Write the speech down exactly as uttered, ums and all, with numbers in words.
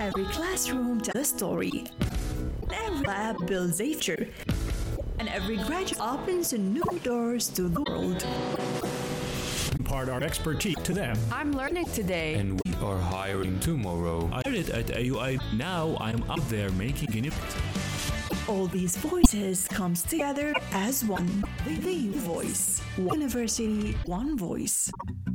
Every classroom tells a story. Every lab builds a future. And every graduate opens a new doors to the world. Impart our expertise to them. I'm learning today. And we are hiring tomorrow. I did it at A U I. Now I'm out there making an impact. All these voices comes together as one. The, the Voice. One University, one voice.